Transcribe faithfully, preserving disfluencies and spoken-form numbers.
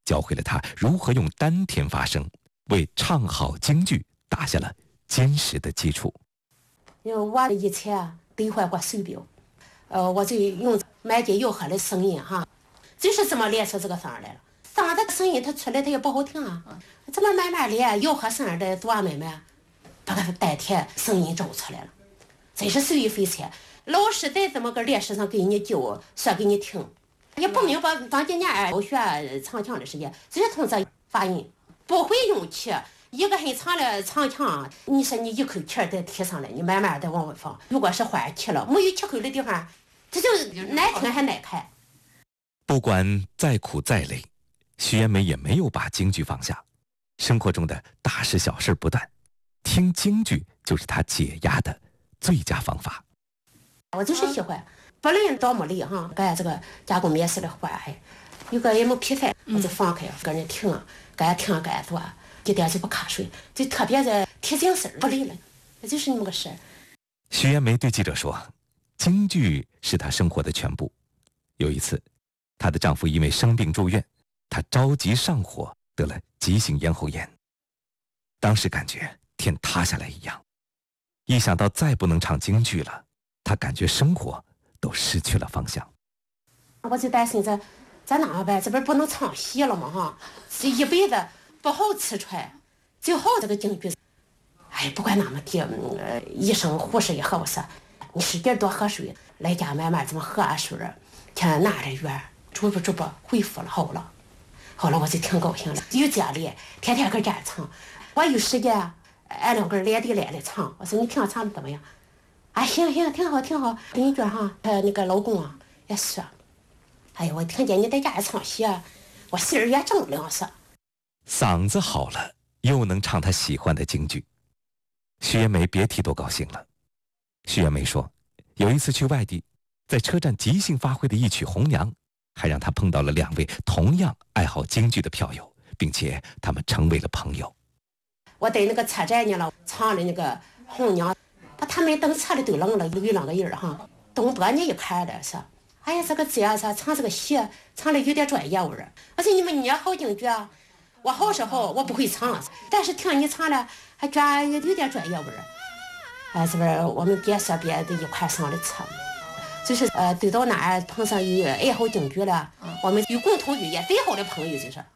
教会了他如何用丹田发声，为唱好京剧打下了坚实的基础。 因为我以前得患过水病，呃，我就用满街吆喝的声音哈，就是这么练出这个声来了。嗓子声音它出来它也不好听啊，这么慢慢练，吆喝声的多慢慢，把它丹田声音找出来了，真是受益匪浅。老师在这么个练习上给你教，说给你听，也不明白当几年我学唱腔的时间，就是从这发音，不会用气。一个很长的长腔，你说你一口气再提上来，你慢慢的往外放。如果是换气了，没有气口的地方，这就难听还难看。 不管再苦再累，徐延梅也没有把京剧放下。生活中的大事小事不断，听京剧就是她解压的最佳方法。 我就是喜欢，不论多么累哈，干这个加工面食的活哎，有个也没皮菜，我就放开，跟人听，干听干做。一点就不瞌睡，就特别的提精神，不累了，就是那么个事。 徐延梅对记者说，京剧是她生活的全部。有一次，她的丈夫因为生病住院，她着急上火，得了急性咽喉炎。当时感觉天塌下来一样，一想到再不能唱京剧了，她感觉生活都失去了方向。 我就担心这咱哪么办？这不是不能唱戏了吗？哈，这一辈子不好吃穿，就好这个京剧。哎，不管那么地，呃，医生护士也和我说，你使劲多喝水，来家慢慢这么喝啊水，看拿着药，逐步逐步恢复了，好了。后来我就挺高兴了，有精力，天天搁家唱。我有时间，俺两个人连地连的唱。我说你听唱的怎么样？啊，行行，挺好挺好。邻居哈，他那个老公啊也说，哎呀，我听见你在家唱戏，我心儿也正凉是。 嗓子好了，又能唱她喜欢的京剧，徐延梅别提多高兴了。徐延梅说，有一次去外地，在车站即兴发挥的一曲《红娘》，还让她碰到了两位同样爱好京剧的票友，并且他们成为了朋友。 我在那个车站呢了，唱的那个《红娘》，把他们等车里都愣了，有两个人哈，东北呢一块的说，哎呀，这个这样子唱这个戏，唱的有点专业味儿。我说你们你也好京剧啊。我好是好，我不会唱，但是听你唱了，还觉得有点专业味儿。哎，这边我们别说别的一块上的车，就是呃，走到哪儿碰上有爱好京剧了，我们有共同语言，最好的朋友就是。